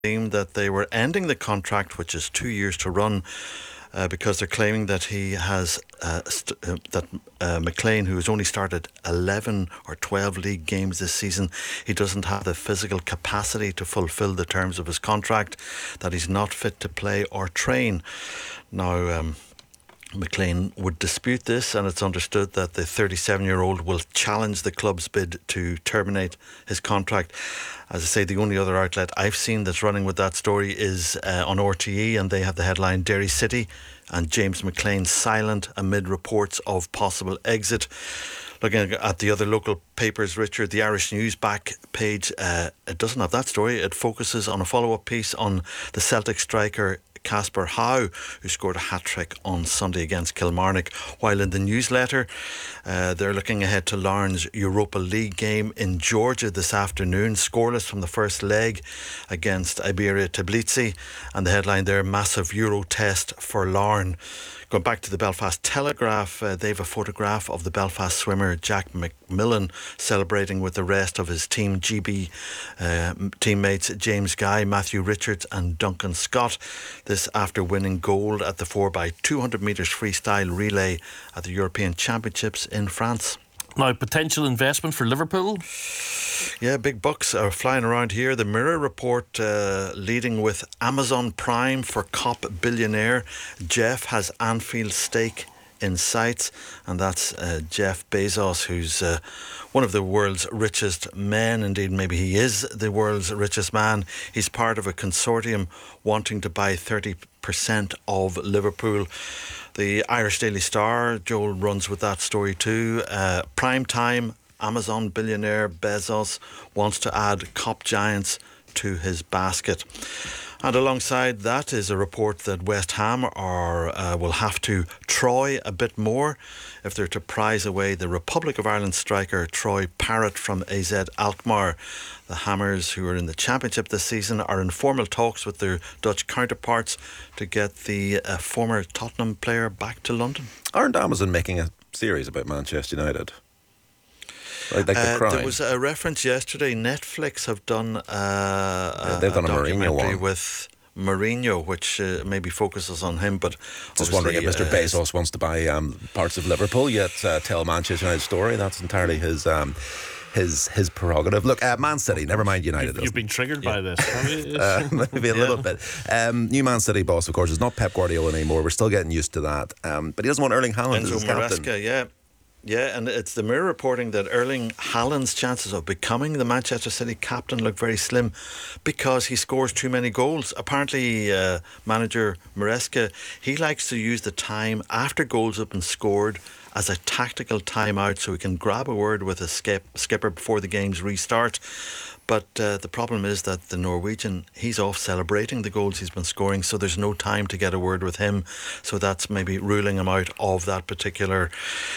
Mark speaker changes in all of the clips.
Speaker 1: that they were ending the contract, which is 2 years to run, because they're claiming that he has McLean, who has only started 11 or 12 league games this season, he doesn't have the physical capacity to fulfil the terms of his contract, that he's not fit to play or train. Now, McLean would dispute this, and it's understood that the 37-year-old will challenge the club's bid to terminate his contract. As I say, the only other outlet I've seen that's running with that story is on RTE, and they have the headline Derry City and James McLean silent amid reports of possible exit. Looking at the other local papers, Richard, the Irish News back page, it doesn't have that story. It focuses on a follow-up piece on the Celtic striker Casper Howe, who scored a hat-trick on Sunday against Kilmarnock. While in the newsletter, they're looking ahead to Larne's Europa League game in Georgia this afternoon, scoreless from the first leg against Iberia Tbilisi, and the headline there, massive Euro test for Larne. Going back to the Belfast Telegraph, they have a photograph of the Belfast swimmer Jack McMillan celebrating with the rest of his Team GB teammates James Guy, Matthew Richards and Duncan Scott. This after winning gold at the 4x200 metres freestyle relay at the European Championships in France.
Speaker 2: Now, potential investment for Liverpool?
Speaker 1: Yeah, big bucks are flying around here. The Mirror report leading with Amazon Prime for COP billionaire. Jeff has Anfield stake in sights, and that's Jeff Bezos, who's one of the world's richest men. Indeed, maybe he is the world's richest man. He's part of a consortium wanting to buy 30% of Liverpool. The Irish Daily Star, Joel runs with that story too. Prime time, Amazon billionaire Bezos wants to add COP giants to his basket. And alongside that is a report that West Ham will have to Troy a bit more if they're to prize away the Republic of Ireland striker Troy Parrott from AZ Alkmaar. The Hammers, who are in the Championship this season, are in formal talks with their Dutch counterparts to get the former Tottenham player back to London.
Speaker 3: Aren't Amazon making a series about Manchester United? Like The Crime?
Speaker 1: There was a reference yesterday. Netflix have done
Speaker 3: they've done a
Speaker 1: documentary
Speaker 3: Mourinho one
Speaker 1: with Mourinho, which maybe focuses on him. But
Speaker 3: just wondering if Mr. Bezos wants to buy parts of Liverpool, yet tell Manchester United's story. That's entirely his prerogative. Look, Man City, never mind United.
Speaker 2: You've been triggered by this, have you?
Speaker 3: Maybe a little bit. New Man City boss, of course, is not Pep Guardiola anymore. We're still getting used to that. But he doesn't want Erling Haaland as his captain.
Speaker 1: Maresca, yeah, and it's the Mirror reporting that Erling Haaland's chances of becoming the Manchester City captain look very slim because he scores too many goals. Apparently, manager Maresca, he likes to use the time after goals have been scored as a tactical timeout so he can grab a word with a skipper before the games restart. But the problem is that the Norwegian, he's off celebrating the goals he's been scoring, so there's no time to get a word with him. So that's maybe ruling him out of that particular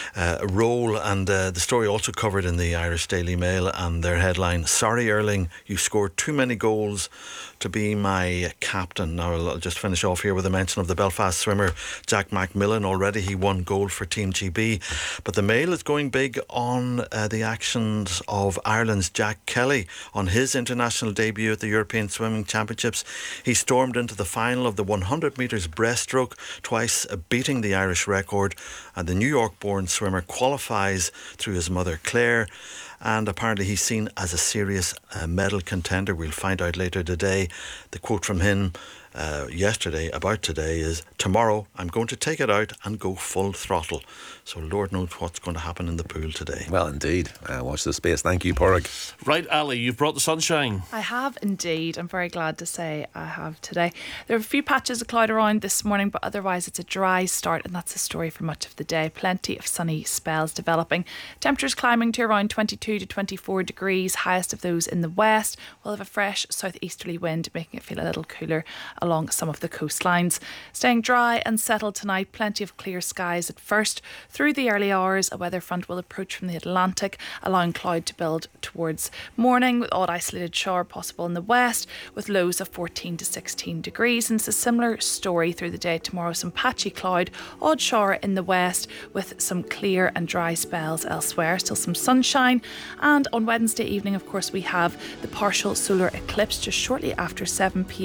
Speaker 1: role. And the story also covered in the Irish Daily Mail and their headline, "Sorry Erling, you scored too many goals to be my captain." Now I'll just finish off here with a mention of the Belfast swimmer Jack McMillan. Already he won gold for Team GB, but the Mail is going big on the actions of Ireland's Jack Kelly on his international debut at the European Swimming Championships. He stormed into the final of the 100 metres breaststroke, twice beating the Irish record, and the New York-born swimmer qualifies through his mother Claire. And apparently he's seen as a serious medal contender. We'll find out later today. The quote from him yesterday about today is, "Tomorrow I'm going to take it out and go full throttle." So Lord knows what's going to happen in the pool today.
Speaker 3: Well, indeed. Watch this space. Thank you, Porrig.
Speaker 2: Right, Ali, you've brought the sunshine.
Speaker 4: I have indeed. I'm very glad to say I have today. There are a few patches of cloud around this morning, but otherwise it's a dry start, and that's the story for much of the day. Plenty of sunny spells developing. Temperatures climbing to around 22 to 24 degrees, highest of those in the west. We'll have a fresh southeasterly wind, making it feel a little cooler along some of the coastlines. Staying dry and settled tonight, plenty of clear skies at first. Through the early hours, a weather front will approach from the Atlantic, allowing cloud to build towards morning, with odd isolated shower possible in the west, with lows of 14 to 16 degrees. And it's a similar story through the day tomorrow. Some patchy cloud, odd shower in the west, with some clear and dry spells elsewhere. Still some sunshine And on Wednesday evening, of course, we have the partial solar eclipse just shortly after 7 p.m.